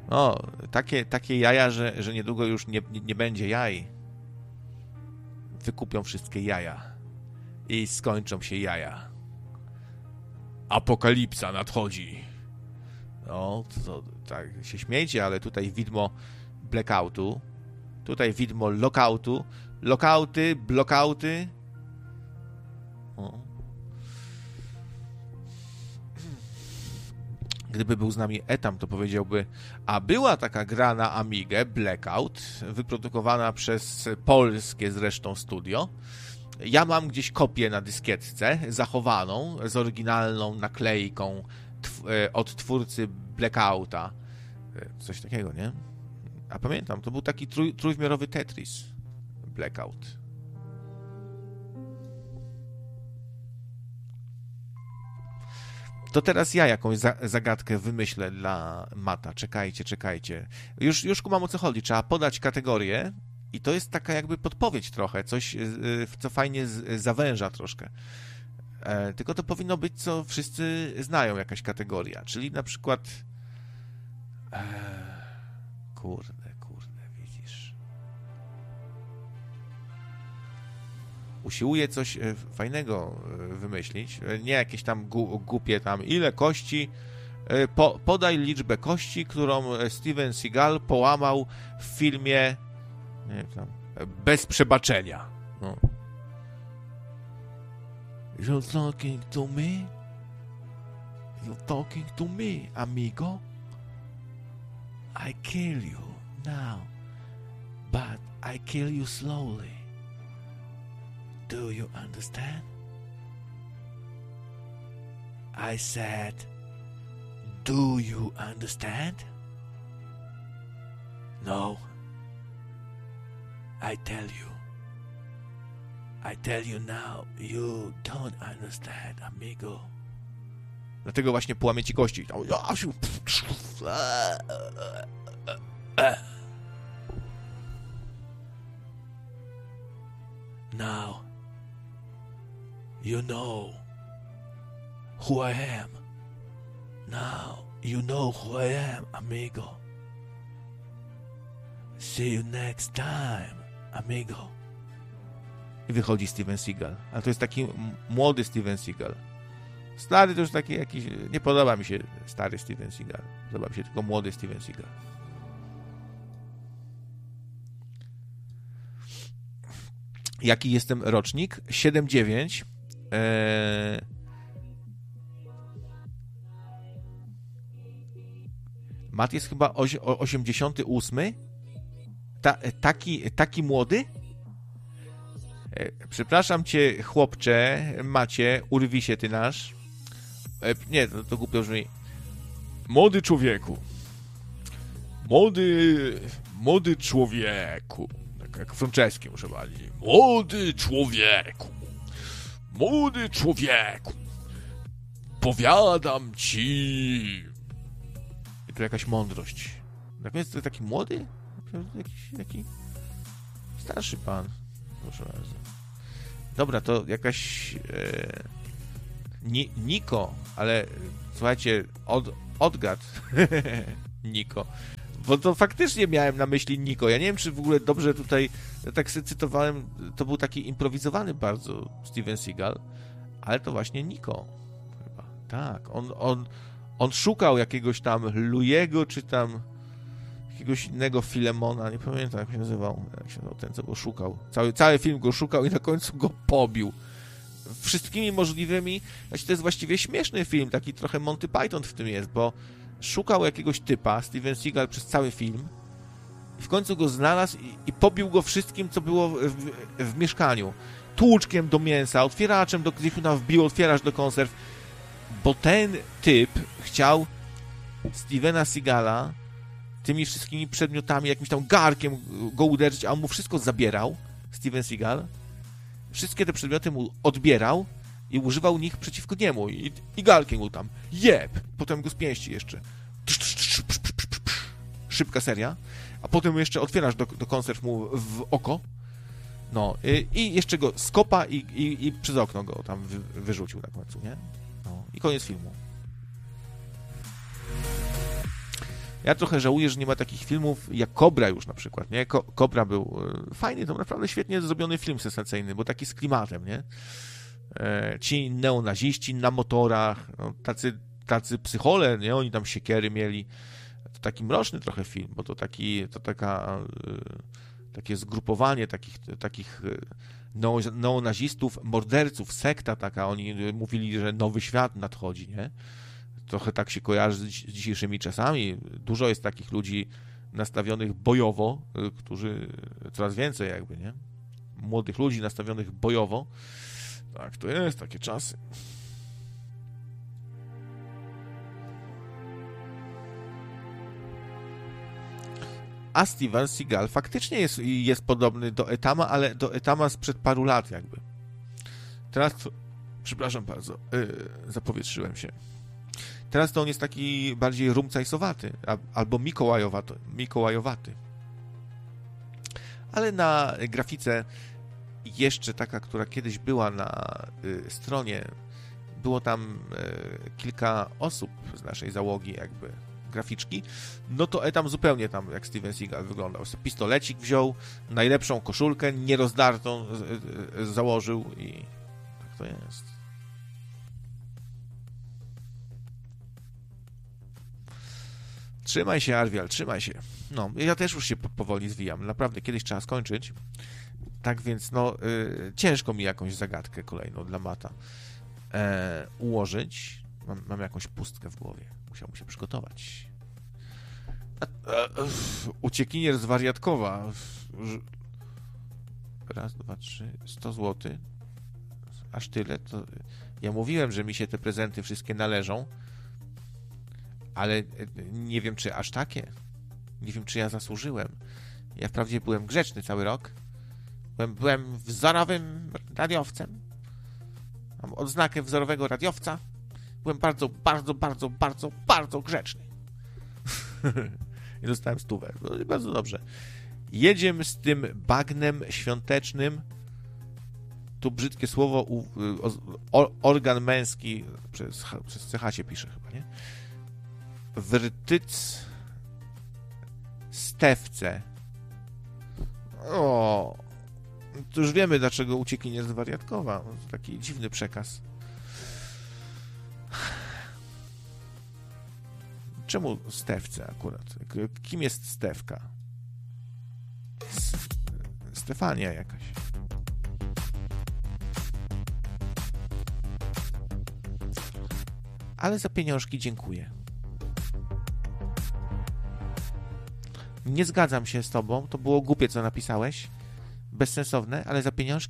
O, takie jaja, że niedługo już nie będzie jaj. Wykupią wszystkie jaja. I skończą się jaja. Apokalipsa nadchodzi. No, to tak się śmiejcie, ale tutaj widmo blackoutu. Tutaj widmo lockoutu. Lockouty, blockouty. O. Gdyby był z nami Etam, to powiedziałby, a była taka gra na Amigę, Blackout, wyprodukowana przez polskie zresztą studio. Ja mam gdzieś kopię na dyskietce, zachowaną, z oryginalną naklejką od twórcy Blackouta. Coś takiego, nie? A pamiętam, to był taki trójwymiarowy Tetris. Blackout. To teraz ja jakąś zagadkę wymyślę dla Mata. Czekajcie. Już kumam, o co chodzi. Trzeba podać kategorię i to jest taka jakby podpowiedź trochę. Coś, co fajnie zawęża troszkę. Tylko to powinno być, co wszyscy znają, jakaś kategoria. Czyli na przykład... Kurde, widzisz. Usiłuję coś fajnego wymyślić. Nie jakieś tam głupie tam. Ile kości? Podaj liczbę kości, którą Steven Seagal połamał w filmie nie wiem, tam, Bez przebaczenia. No. You're talking to me? You're talking to me, amigo? I kill you now, but I kill you slowly. Do you understand? I said, do you understand? No. I tell you now, you don't understand, amigo. Dlatego właśnie połamię ci kości. Now, you know who I am. Now, you know who I am, amigo. See you next time, amigo. I wychodzi Steven Seagal. Ale to jest taki młody Steven Seagal. Stary to już taki jakiś... Nie podoba mi się stary Steven Seagal. Podoba mi się tylko młody Steven Seagal. Jaki jestem rocznik? 7-9. Matt jest chyba 88. Taki młody? Przepraszam cię, chłopcze, Macie, urwij się ty nasz. Nie, to głupio brzmi. Młody człowieku. Młody człowieku. Tak jak Franceski muszę bardziej. Młody człowieku. Powiadam ci. I tu jakaś mądrość. Na koniec to taki młody? Jakiś starszy pan. Proszę bardzo. Dobra, to jakaś Niko, ale słuchajcie, odgad Niko. Bo to faktycznie miałem na myśli Niko. Ja nie wiem, czy w ogóle dobrze tutaj tak sobie cytowałem, to był taki improwizowany bardzo Steven Seagal, ale to właśnie Niko. Chyba. Tak, on szukał jakiegoś tam Louiego, czy tam jakiegoś innego Filemona, nie pamiętam jak się nazywał ten, co go szukał. Cały film go szukał i na końcu go pobił. Wszystkimi możliwymi... Znaczy, to jest właściwie śmieszny film, taki trochę Monty Python w tym jest, bo szukał jakiegoś typa, Steven Seagal, przez cały film i w końcu go znalazł i pobił go wszystkim, co było w mieszkaniu. Tłuczkiem do mięsa, otwieraczem do gdzieś tam wbił otwieracz do konserw, bo ten typ chciał Stevena Seagala tymi wszystkimi przedmiotami, jakimś tam garkiem go uderzyć, a on mu wszystko zabierał, Steven Seagal. Wszystkie te przedmioty mu odbierał i używał nich przeciwko niemu. I garkiem mu tam jeb! Potem go z pięści jeszcze. Szybka seria. A potem jeszcze otwierasz do konserw mu w oko. No. I jeszcze go skopa i przez okno go tam wyrzucił na końcu, nie? No. I koniec filmu. Ja trochę żałuję, że nie ma takich filmów jak Cobra już na przykład, nie? Cobra był fajny, to naprawdę świetnie zrobiony film sensacyjny, bo taki z klimatem, nie? Ci neonaziści na motorach, no, tacy psychole, nie? Oni tam siekiery mieli. To taki mroczny trochę film, bo takie zgrupowanie takich neonazistów, morderców, sekta taka, oni mówili, że nowy świat nadchodzi, nie? Trochę tak się kojarzy z dzisiejszymi czasami. Dużo jest takich ludzi nastawionych bojowo, którzy coraz więcej jakby, nie? Młodych ludzi nastawionych bojowo. Tak, to jest, takie czasy. A Steven Seagal faktycznie jest podobny do Ethama, ale do Ethama sprzed paru lat jakby. Teraz, przepraszam bardzo, zapowietrzyłem się. Teraz to on jest taki bardziej rumcajsowaty, albo mikołajowaty. Ale na grafice jeszcze taka, która kiedyś była na stronie, było tam kilka osób z naszej załogi jakby graficzki, no to tam zupełnie tam jak Steven Seagal wyglądał. Pistolecik wziął, najlepszą koszulkę, nierozdartą założył i tak to jest. Trzymaj się, Arwial, trzymaj się. No, ja też już się powoli zwijam. Naprawdę, kiedyś trzeba skończyć. Tak więc, no, ciężko mi jakąś zagadkę kolejną dla Mata ułożyć. Mam jakąś pustkę w głowie. Musiałbym się przygotować. Uciekinier z Wariatkowa. Raz, dwa, trzy, 100 zł. Aż tyle. To ja mówiłem, że mi się te prezenty wszystkie należą, ale nie wiem, czy aż takie. Nie wiem, czy ja zasłużyłem. Ja wprawdzie byłem grzeczny cały rok. Byłem wzorowym radiowcem. Mam odznakę wzorowego radiowca. Byłem bardzo, bardzo, bardzo, bardzo, bardzo grzeczny. I dostałem 100. No i bardzo dobrze. Jedziemy z tym bagnem świątecznym. Tu brzydkie słowo, organ męski, przez CH się pisze chyba, nie? Wrtyc stewce. O, to już wiemy, dlaczego uciekinier z Wariatkowa. To taki dziwny przekaz. Czemu stewce akurat? Kim jest Stewka? Stefania jakaś. Ale za pieniążki dziękuję. Nie zgadzam się z tobą. To było głupie, co napisałeś. Bezsensowne, ale za pieniążki